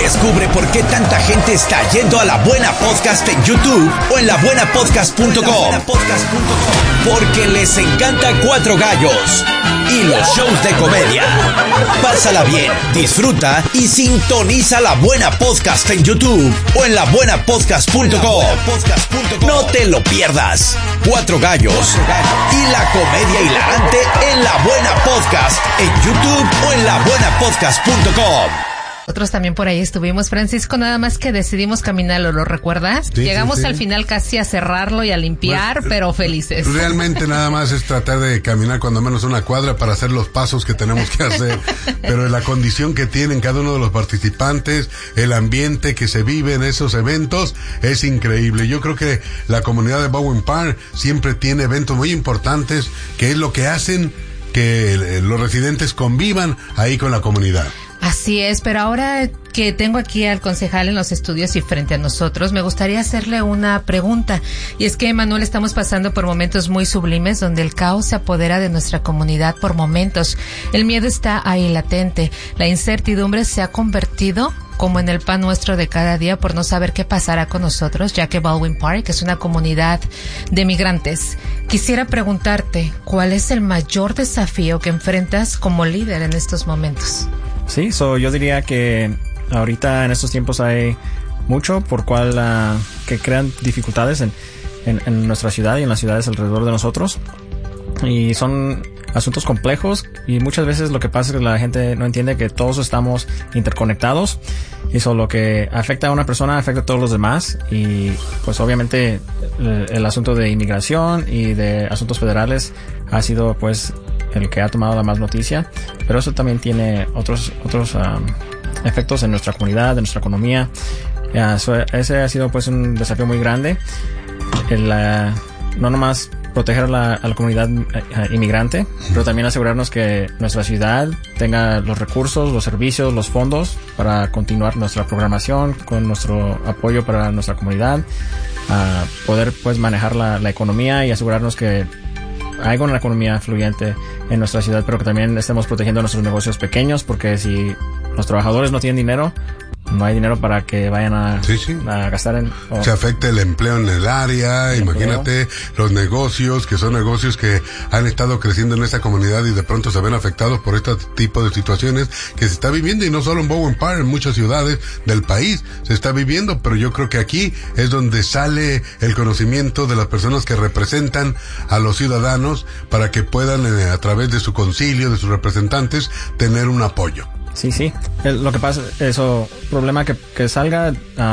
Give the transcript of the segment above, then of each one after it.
Descubre por qué tanta gente está yendo a La Buena Podcast en YouTube o en labuenapodcast.com. Porque les encanta Cuatro Gallos y los shows de comedia. Pásala bien, disfruta y sintoniza La Buena Podcast en YouTube o en labuenapodcast.com. No te lo pierdas. Cuatro Gallos y la comedia hilarante en La Buena Podcast en YouTube o en labuenapodcast.com. Nosotros también por ahí estuvimos, Francisco, nada más que decidimos caminarlo, ¿lo recuerdas? Sí, Llegamos sí. al final casi a cerrarlo y a limpiar, pero felices. Realmente nada más es tratar de caminar cuando menos una cuadra para hacer los pasos que tenemos que hacer, pero la condición que tienen cada uno de los participantes, el ambiente que se vive en esos eventos es increíble. Yo creo que la comunidad de Bowen Park siempre tiene eventos muy importantes, que es lo que hacen que los residentes convivan ahí con la comunidad. Así es, pero ahora que tengo aquí al concejal en los estudios y frente a nosotros, me gustaría hacerle una pregunta. Y es que, Manuel, estamos pasando por momentos muy sublimes donde el caos se apodera de nuestra comunidad por momentos. El miedo está ahí latente. La incertidumbre se ha convertido como en el pan nuestro de cada día por no saber qué pasará con nosotros, ya que Baldwin Park es una comunidad de migrantes. Quisiera preguntarte, ¿cuál es el mayor desafío que enfrentas como líder en estos momentos? Sí, yo diría que ahorita en estos tiempos hay mucho por cual que crean dificultades en nuestra ciudad y en las ciudades alrededor de nosotros. Y son asuntos complejos y muchas veces lo que pasa es que la gente no entiende que todos estamos interconectados y eso lo que afecta a una persona afecta a todos los demás. Y pues obviamente el asunto de inmigración y de asuntos federales ha sido pues el que ha tomado la más noticia, pero eso también tiene otros efectos en nuestra comunidad, en nuestra economía. Ese ha sido pues un desafío muy grande, no nomás proteger a la comunidad inmigrante, pero también asegurarnos que nuestra ciudad tenga los recursos, los servicios, los fondos para continuar nuestra programación con nuestro apoyo para nuestra comunidad, poder pues manejar la economía y asegurarnos que hay una economía fluyente en nuestra ciudad, pero que también estemos protegiendo nuestros negocios pequeños, porque si los trabajadores no tienen dinero, no hay dinero para que vayan a gastar se afecta el empleo en el área, imagínate los negocios, que son negocios que han estado creciendo en esta comunidad y de pronto se ven afectados por este tipo de situaciones que se está viviendo, y no solo en Bowen Park, en muchas ciudades del país se está viviendo, pero yo creo que aquí es donde sale el conocimiento de las personas que representan a los ciudadanos para que puedan, a través de su concilio, de sus representantes, tener un apoyo. Sí. Lo que pasa, problema que salga,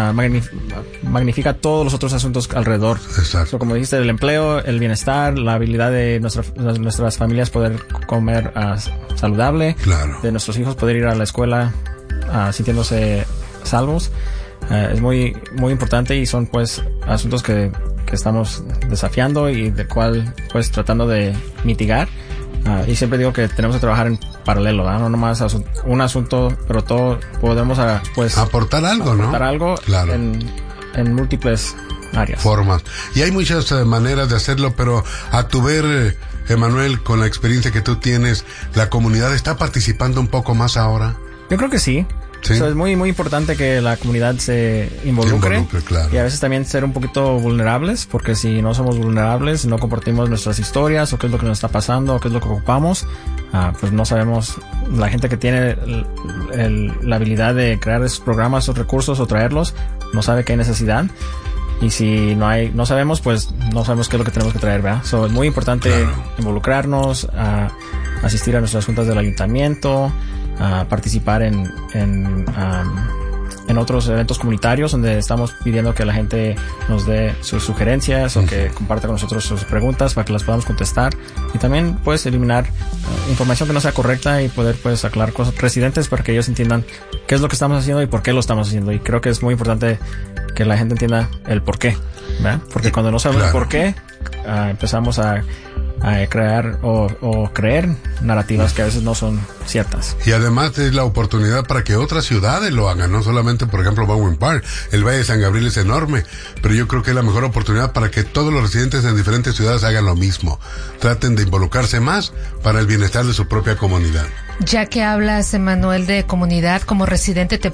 magnifica todos los otros asuntos alrededor. Exacto. Como dijiste, el empleo, el bienestar, la habilidad de nuestras familias poder comer saludable. Claro. De nuestros hijos poder ir a la escuela sintiéndose salvos. Es muy, muy importante y son pues asuntos que estamos desafiando y de cual pues tratando de mitigar. Y siempre digo que tenemos que trabajar en paralelo, ¿verdad? No nomás un asunto, pero todo podemos pues aportar algo, ¿no? Aportar algo, claro, en múltiples áreas. Formas. Y hay muchas maneras de hacerlo, pero a tu ver, Emanuel, con la experiencia que tú tienes, ¿la comunidad está participando un poco más ahora? Yo creo que sí. ¿Sí? Es muy, muy importante que la comunidad se involucre, claro. Y a veces también ser un poquito vulnerables, porque si no somos vulnerables, no compartimos nuestras historias o qué es lo que nos está pasando o qué es lo que ocupamos, pues no sabemos. La gente que tiene la habilidad de crear esos programas o recursos o traerlos, no sabe qué hay necesidad. Y si no sabemos, pues no sabemos qué es lo que tenemos que traer, ¿verdad? Es muy importante involucrarnos, asistir a nuestras juntas del ayuntamiento, participar en otros eventos comunitarios donde estamos pidiendo que la gente nos dé sus sugerencias o que comparta con nosotros sus preguntas para que las podamos contestar, y también pues eliminar información que no sea correcta y poder pues aclarar cosas residentes para que ellos entiendan qué es lo que estamos haciendo y por qué lo estamos haciendo. Y creo que es muy importante que la gente entienda el por qué, ¿verdad? Porque cuando no sabemos por qué, empezamos a crear o creer narrativas que a veces no son ciertas. Y además es la oportunidad para que otras ciudades lo hagan, no solamente, por ejemplo, Bowen Park. El Valle de San Gabriel es enorme, pero yo creo que es la mejor oportunidad para que todos los residentes en diferentes ciudades hagan lo mismo. Traten de involucrarse más para el bienestar de su propia comunidad. Ya que hablas, Emanuel, de comunidad, como residente, te